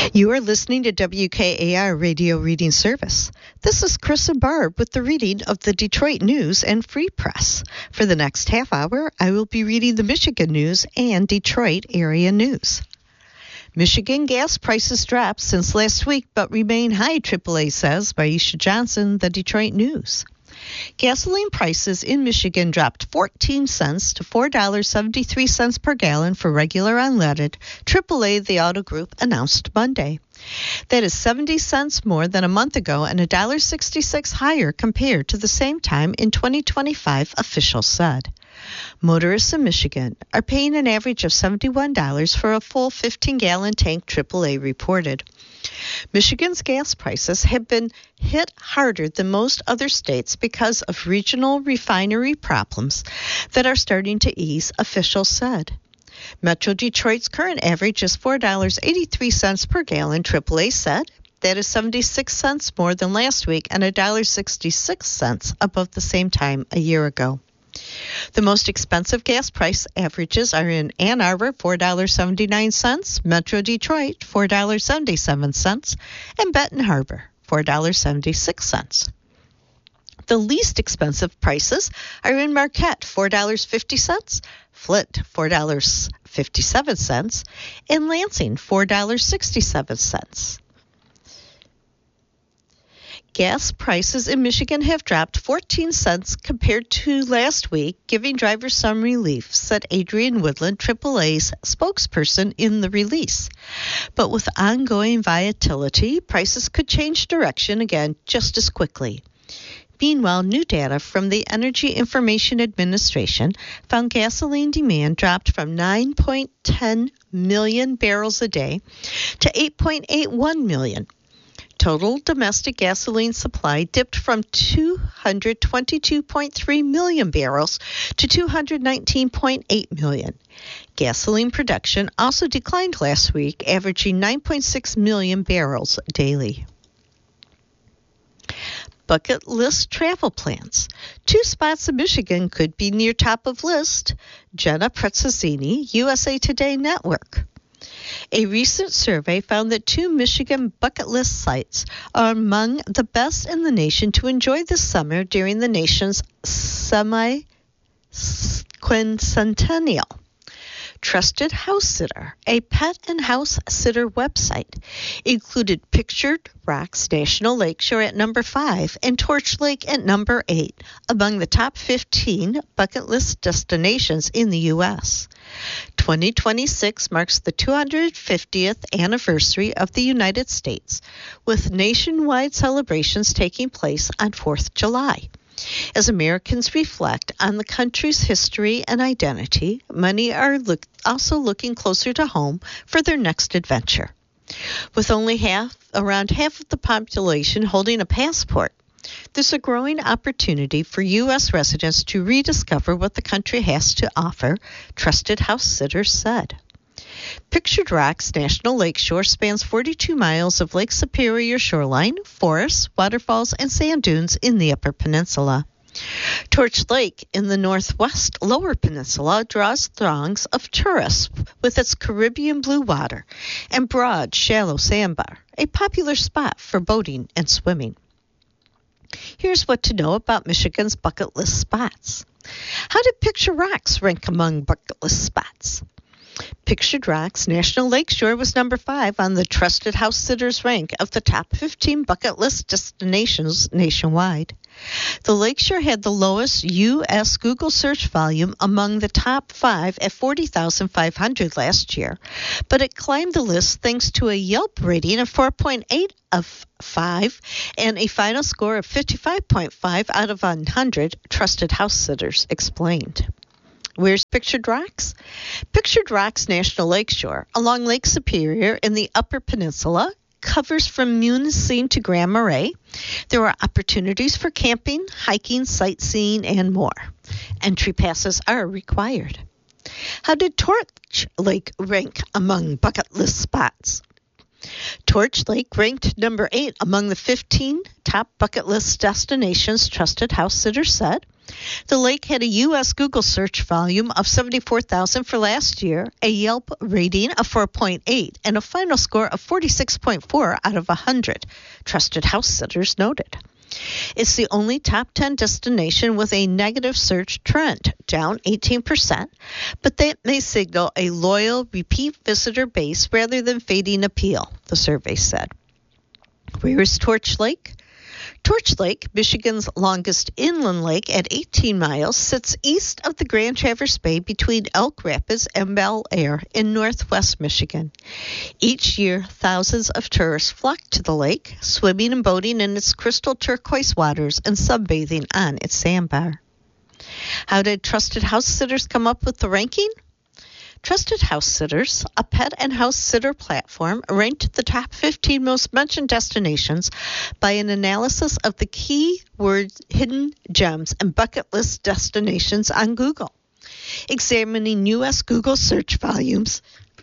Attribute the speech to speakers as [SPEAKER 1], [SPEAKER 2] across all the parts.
[SPEAKER 1] You are listening to WKAR Radio Reading Service. This is Chris and Barb with the reading of the Detroit News and Free Press. For the next half hour, I will be reading the Michigan News and Detroit area news. Michigan gas prices dropped since last week but remain high, AAA says, by Aisha Johnson, the Detroit News. Gasoline prices in Michigan dropped 14 cents to $4.73 per gallon for regular unleaded, AAA, the auto group, announced Monday. That is 70 cents more than a month ago and $1.66 higher compared to the same time in 2025, officials said. Motorists in Michigan are paying an average of $71 for a full 15-gallon tank, AAA reported. Michigan's gas prices have been hit harder than most other states because of regional refinery problems that are starting to ease, officials said. Metro Detroit's current average is $4.83 per gallon, AAA said. That is 76 cents more than last week and $1.66 above the same time a year ago. The most expensive gas price averages are in Ann Arbor, $4.79, Metro Detroit, $4.77, and Benton Harbor, $4.76. The least expensive prices are in Marquette, $4.50, Flint, $4.57, and Lansing, $4.67. Gas prices in Michigan have dropped 14 cents compared to last week, giving drivers some relief, said Adrian Woodland, AAA's spokesperson, in the release. But with ongoing volatility, prices could change direction again just as quickly. Meanwhile, new data from the Energy Information Administration found gasoline demand dropped from 9.10 million barrels a day to 8.81 million. Total domestic gasoline supply dipped from 222.3 million barrels to 219.8 million. Gasoline production also declined last week, averaging 9.6 million barrels daily. Bucket list travel plans. 2 spots in Michigan could be near top of list. Jenna Prezzazzini, USA Today Network. A recent survey found that 2 Michigan bucket list sites are among the best in the nation to enjoy this summer during the nation's semi-quincentennial. Trusted House Sitter, a pet and house sitter website, included Pictured Rocks National Lakeshore at number 5 and Torch Lake at number 8 among the top 15 bucket list destinations in the U.S. 2026 marks the 250th anniversary of the United States, with nationwide celebrations taking place on 4th July. As Americans reflect on the country's history and identity, many are also looking closer to home for their next adventure. With only around half of the population holding a passport, there's a growing opportunity for U.S. residents to rediscover what the country has to offer, Trusted House Sitters said. Pictured Rocks National Lakeshore spans 42 miles of Lake Superior shoreline, forests, waterfalls, and sand dunes in the Upper Peninsula. Torch Lake in the northwest Lower Peninsula draws throngs of tourists with its Caribbean blue water and broad, shallow sandbar, a popular spot for boating and swimming. Here's what to know about Michigan's bucket list spots. How did Pictured Rocks rank among bucket list spots? Pictured Rocks National Lakeshore was number 5 on the Trusted House Sitters rank of the top 15 bucket list destinations nationwide. The lakeshore had the lowest U.S. Google search volume among the top 5 at 40,500 last year, but it climbed the list thanks to a Yelp rating of 4.8 of 5 and a final score of 55.5 out of 100, Trusted House Sitters explained. Where's Pictured Rocks? Pictured Rocks National Lakeshore, along Lake Superior in the Upper Peninsula, covers from Munising to Grand Marais. There are opportunities for camping, hiking, sightseeing, and more. Entry passes are required. How did Torch Lake rank among bucket list spots? Torch Lake ranked number 8 among the 15 top bucket list destinations, Trusted House Sitters said. The lake had a U.S. Google search volume of 74,000 for last year, a Yelp rating of 4.8, and a final score of 46.4 out of 100, Trusted House Sitters noted. It's the only top 10 destination with a negative search trend, down 18%, but that may signal a loyal repeat visitor base rather than fading appeal, the survey said. Where is Torch Lake? Torch Lake, Michigan's longest inland lake at 18 miles, sits east of the Grand Traverse Bay between Elk Rapids and Bel Air in northwest Michigan. Each year, thousands of tourists flock to the lake, swimming and boating in its crystal turquoise waters and sunbathing on its sandbar. How did Trusted House Sitters come up with the ranking? Trusted House Sitters, a pet and house sitter platform, ranked the top 15 most mentioned destinations by an analysis of the keyword hidden gems and bucket list destinations on Google, examining U.S. Google search volumes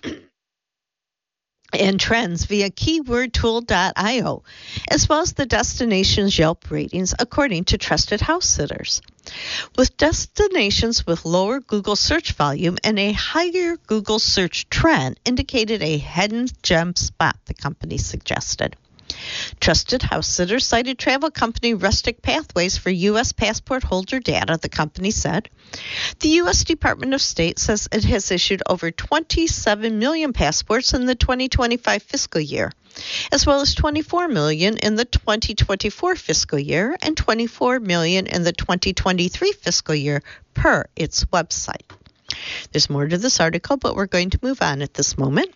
[SPEAKER 1] and trends via keywordtool.io, as well as the destination's Yelp ratings according to Trusted House Sitters. With destinations with lower Google search volume and a higher Google search trend indicated a hidden gem spot, the company suggested. Trusted House Sitters cited travel company Rustic Pathways for U.S. passport holder data, the company said. The U.S. Department of State says it has issued over 27 million passports in the 2025 fiscal year, as well as 24 million in the 2024 fiscal year and 24 million in the 2023 fiscal year per its website. There's more to this article, but we're going to move on at this moment.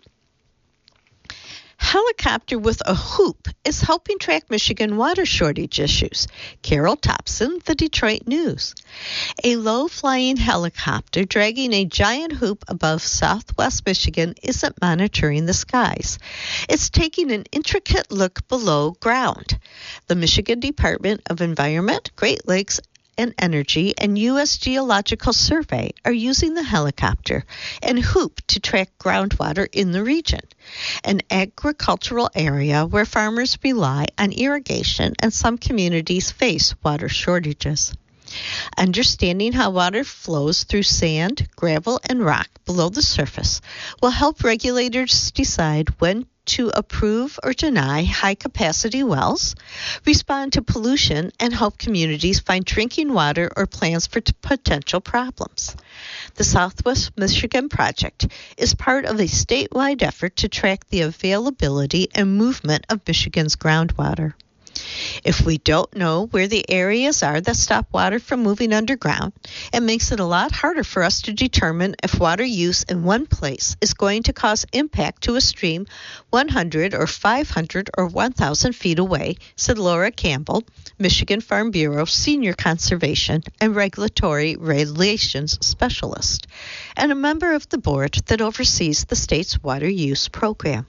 [SPEAKER 1] Helicopter with a hoop is helping track Michigan water shortage issues. Carol Thompson, The Detroit News. A low-flying helicopter dragging a giant hoop above southwest Michigan isn't monitoring the skies. It's taking an intricate look below ground. The Michigan Department of Environment, Great Lakes and Energy and U.S. Geological Survey are using the helicopter and hoop to track groundwater in the region, an agricultural area where farmers rely on irrigation and some communities face water shortages. Understanding how water flows through sand, gravel, and rock below the surface will help regulators decide when to approve or deny high-capacity wells, respond to pollution, and help communities find drinking water or plans for potential problems. The Southwest Michigan Project is part of a statewide effort to track the availability and movement of Michigan's groundwater. If we don't know where the areas are that stop water from moving underground, it makes it a lot harder for us to determine if water use in one place is going to cause impact to a stream 100 or 500 or 1,000 feet away, said Laura Campbell, Michigan Farm Bureau Senior Conservation and Regulatory Relations Specialist, and a member of the board that oversees the state's water use program.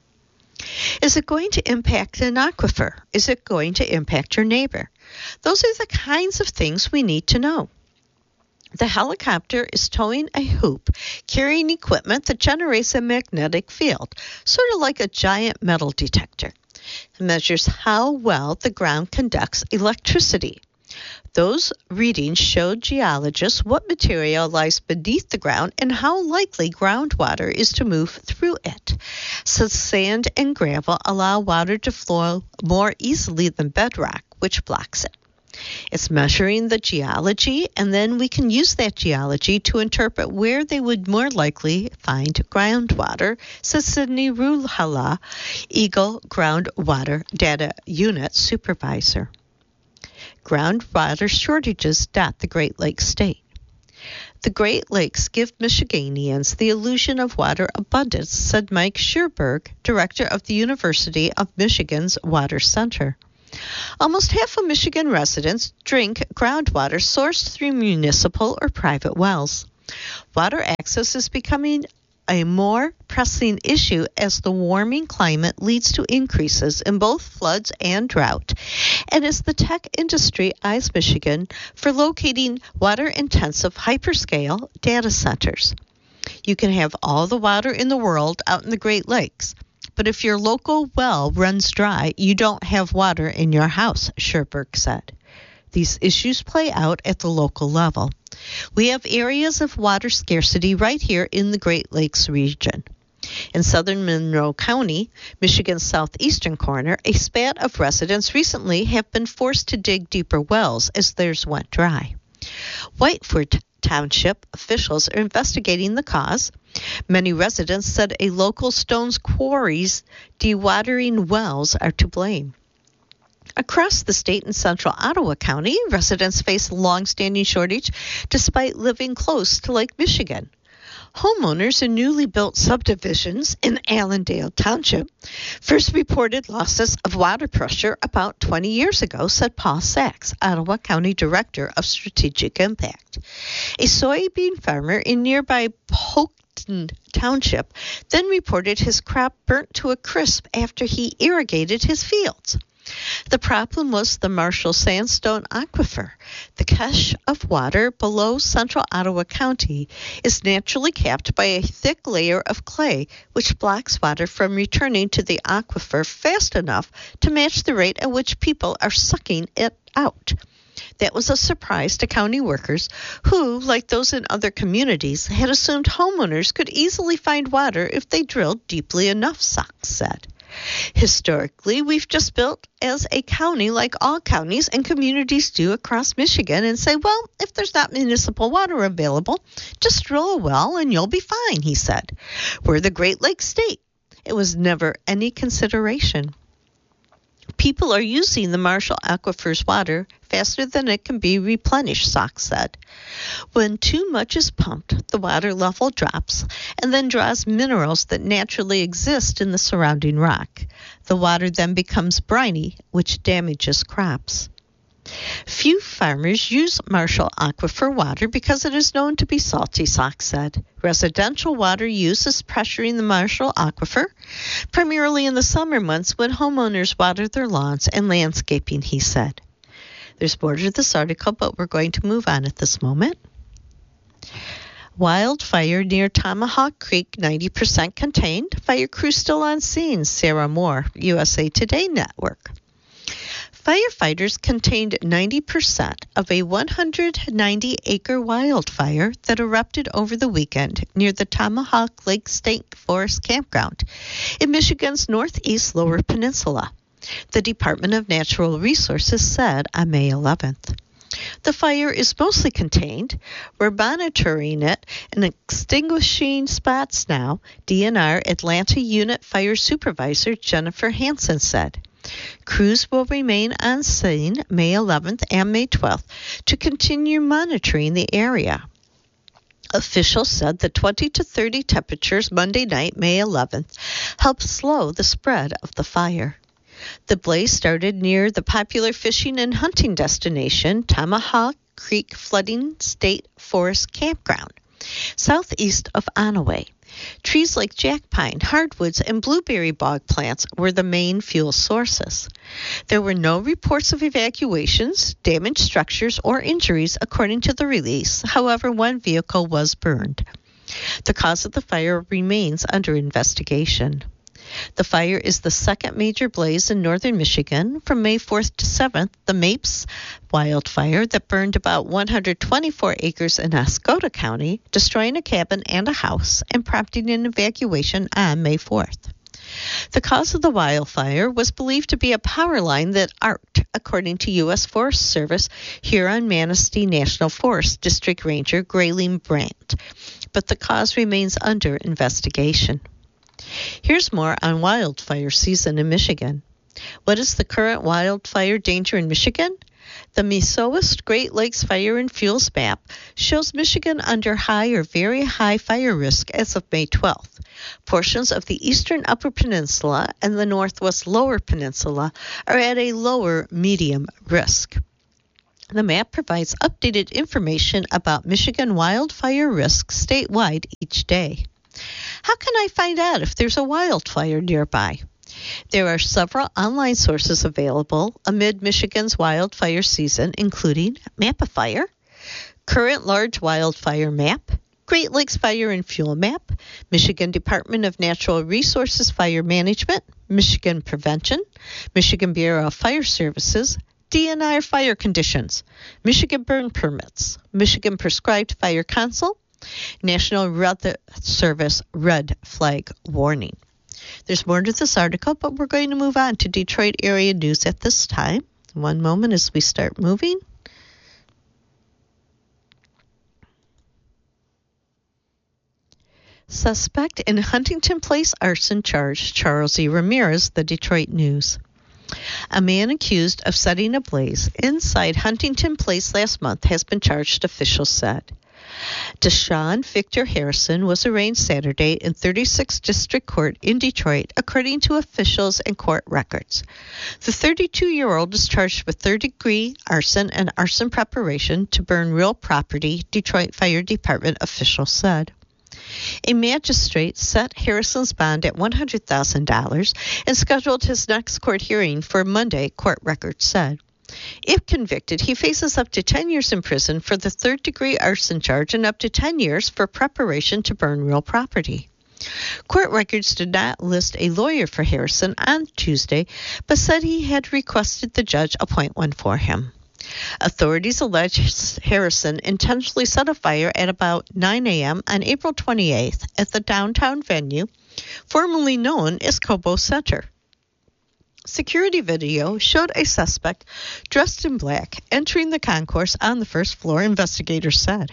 [SPEAKER 1] Is it going to impact an aquifer? Is it going to impact your neighbor? Those are the kinds of things we need to know. The helicopter is towing a hoop, carrying equipment that generates a magnetic field, sort of like a giant metal detector. It measures how well the ground conducts electricity. Those readings showed geologists what material lies beneath the ground and how likely groundwater is to move through it, since sand and gravel allow water to flow more easily than bedrock, which blocks it. It's measuring the geology, and then we can use that geology to interpret where they would more likely find groundwater, says Sydney Ruhala, Eagle Groundwater Data Unit Supervisor. Groundwater shortages dot the Great Lakes state. The Great Lakes give Michiganians the illusion of water abundance, said Mike Scherberg, director of the University of Michigan's Water Center. Almost half of Michigan residents drink groundwater sourced through municipal or private wells. Water access is becoming a more pressing issue as the warming climate leads to increases in both floods and drought, and as the tech industry eyes Michigan for locating water-intensive hyperscale data centers. You can have all the water in the world out in the Great Lakes, but if your local well runs dry, you don't have water in your house, Scherberg said. These issues play out at the local level. We have areas of water scarcity right here in the Great Lakes region. In southern Monroe County, Michigan's southeastern corner, a spat of residents recently have been forced to dig deeper wells as theirs went dry. Whiteford Township officials are investigating the cause. Many residents said a local Stones Quarry's dewatering wells are to blame. Across the state in central Ottawa County, residents face a long-standing shortage despite living close to Lake Michigan. Homeowners in newly built subdivisions in Allendale Township first reported losses of water pressure about 20 years ago, said Paul Sachs, Ottawa County Director of Strategic Impact. A soybean farmer in nearby Polkton Township then reported his crop burnt to a crisp after he irrigated his fields. The problem was the Marshall Sandstone Aquifer. The cache of water below central Ottawa County is naturally capped by a thick layer of clay, which blocks water from returning to the aquifer fast enough to match the rate at which people are sucking it out. That was a surprise to county workers who, like those in other communities, had assumed homeowners could easily find water if they drilled deeply enough, Sachs said. Historically, we've just built as a county like all counties and communities do across Michigan and say, well, if there's not municipal water available, just drill a well and you'll be fine, he said. We're the Great Lakes state. It was never any consideration. People are using the Marshall Aquifer's water faster than it can be replenished, Sachs said. When too much is pumped, the water level drops and then draws minerals that naturally exist in the surrounding rock. The water then becomes briny, which damages crops. Few farmers use Marshall Aquifer water because it is known to be salty, Sachs said. Residential water use is pressuring the Marshall Aquifer, primarily in the summer months when homeowners water their lawns and landscaping, he said. There's more to this article, but we're going to move on at this moment. Wildfire near Tomahawk Creek, 90% contained. Fire crew still on scene, Sarah Moore, USA Today Network. Firefighters contained 90% of a 190-acre wildfire that erupted over the weekend near the Tomahawk Lake State Forest Campground in Michigan's northeast Lower Peninsula, the Department of Natural Resources said on May 11th. The fire is mostly contained. We're monitoring it and extinguishing spots now, DNR Atlanta Unit Fire Supervisor Jennifer Hansen said. Crews will remain on scene May 11th and May 12th to continue monitoring the area. Officials said the 20 to 30 temperatures Monday night, May 11th, helped slow the spread of the fire. The blaze started near the popular fishing and hunting destination, Tomahawk Creek Flooding State Forest Campground, southeast of Onaway. Trees like jack pine, hardwoods, and blueberry bog plants were the main fuel sources. There were no reports of evacuations, damaged structures, or injuries, according to the release. However, one vehicle was burned. The cause of the fire remains under investigation. The fire is the second major blaze in northern Michigan. From May 4th to 7th, the Mapes wildfire that burned about 124 acres in Oscoda County, destroying a cabin and a house and prompting an evacuation on May 4th. The cause of the wildfire was believed to be a power line that arced, according to U.S. Forest Service Huron-Manistee National Forest District Ranger Grayling Brandt, but the cause remains under investigation. Here's more on wildfire season in Michigan. What is the current wildfire danger in Michigan? The MESOIST Great Lakes Fire and Fuels map shows Michigan under high or very high fire risk as of May 12th. Portions of the eastern Upper Peninsula and the northwest Lower Peninsula are at a lower medium risk. The map provides updated information about Michigan wildfire risk statewide each day. How can I find out if there's a wildfire nearby? There are several online sources available amid Michigan's wildfire season, including Mapifire, Current Large Wildfire Map, Great Lakes Fire and Fuel Map, Michigan Department of Natural Resources Fire Management, Michigan Prevention, Michigan Bureau of Fire Services, DNR fire conditions, Michigan burn permits, Michigan prescribed fire council, National Weather Service red flag warning. There's more to this article, but we're going to move on to Detroit area news at this time. One moment as we start moving. Suspect in Huntington Place arson charge, Charles E. Ramirez, the Detroit News. A man accused of setting a blaze inside Huntington Place last month has been charged, officials said. Deshaun Victor Harrison was arraigned Saturday in 36th District Court in Detroit, according to officials and court records. The 32-year-old is charged with third-degree arson and arson preparation to burn real property, Detroit Fire Department officials said. A magistrate set Harrison's bond at $100,000 and scheduled his next court hearing for Monday, court records said. If convicted, he faces up to 10 years in prison for the third-degree arson charge and up to 10 years for preparation to burn real property. Court records did not list a lawyer for Harrison on Tuesday, but said he had requested the judge appoint one for him. Authorities allege Harrison intentionally set a fire at about 9 a.m. on April 28th at the downtown venue, formerly known as Cobo Center. Security video showed a suspect dressed in black entering the concourse on the first floor, investigators said.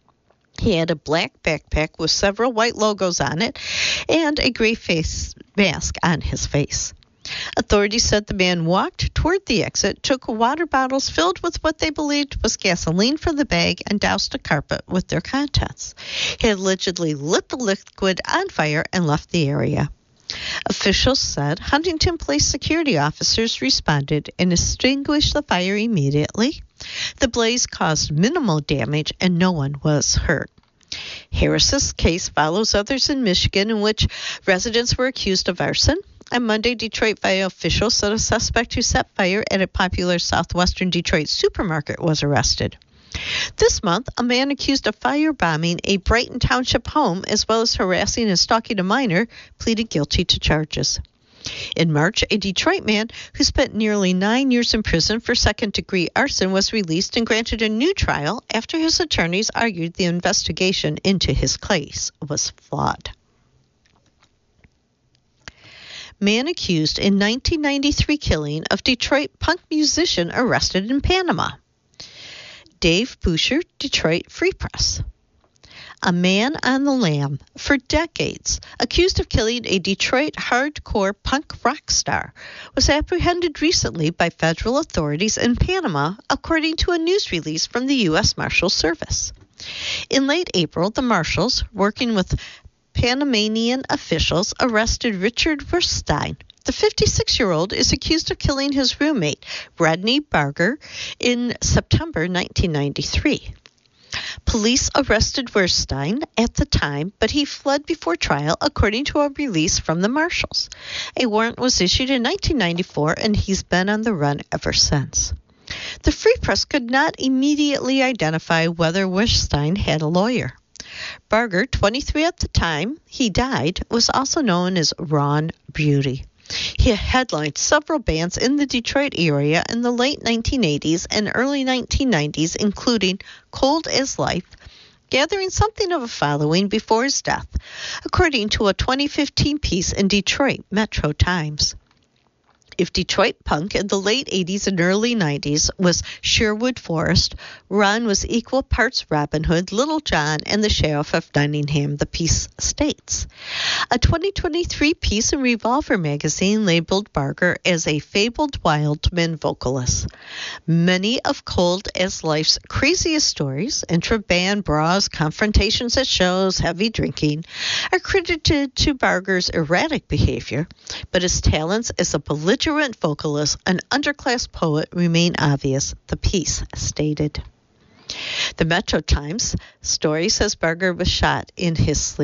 [SPEAKER 1] He had a black backpack with several white logos on it and a gray face mask on his face. Authorities said the man walked toward the exit, took water bottles filled with what they believed was gasoline from the bag, and doused a carpet with their contents. He allegedly lit the liquid on fire and left the area. Officials said Huntington Place security officers responded and extinguished the fire immediately. The blaze caused minimal damage and no one was hurt. Harris's case follows others in Michigan in which residents were accused of arson. On Monday, Detroit fire officials said a suspect who set fire at a popular southwestern Detroit supermarket was arrested. This month, a man accused of firebombing a Brighton Township home as well as harassing and stalking a minor pleaded guilty to charges. In March, a Detroit man who spent nearly 9 years in prison for second-degree arson was released and granted a new trial after his attorneys argued the investigation into his case was flawed. Man accused in 1993 killing of Detroit punk musician arrested in Panama. Dave Boucher, Detroit Free Press. A man on the lam for decades, accused of killing a Detroit hardcore punk rock star, was apprehended recently by federal authorities in Panama, according to a news release from the U.S. Marshal Service. In late April, the Marshals, working with Panamanian officials, arrested Richard Werstein. The 56-year-old is accused of killing his roommate, Rodney Barger, in September 1993. Police arrested Werstein at the time, but he fled before trial, according to a release from the Marshals. A warrant was issued in 1994, and he's been on the run ever since. The Free Press could not immediately identify whether Werstein had a lawyer. Barger, 23 at the time he died, was also known as Ron Beauty. He headlined several bands in the Detroit area in the late 1980s and early 1990s, including Cold as Life, gathering something of a following before his death, according to a 2015 piece in Detroit Metro Times. If Detroit punk in the late 80s and early 90s was Sherwood Forest, Ron was equal parts Robin Hood, Little John, and the Sheriff of Nottingham, the piece states. A 2023 piece in Revolver magazine labeled Barger as a fabled wildman vocalist. Many of Cold as Life's craziest stories, intra-band brawls, confrontations at shows, heavy drinking, are credited to Barger's erratic behavior, but his talents as a belligerent vocalist and underclass poet remain obvious, the piece stated. The Metro Times story says Barger was shot in his sleep.